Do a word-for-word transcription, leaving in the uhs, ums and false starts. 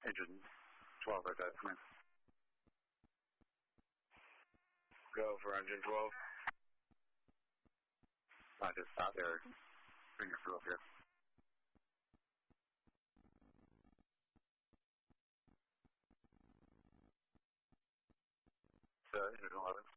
Engine twelve, right there, come in. Go for engine twelve. I just stop there. Bring your crew up here. Uh, engine eleven.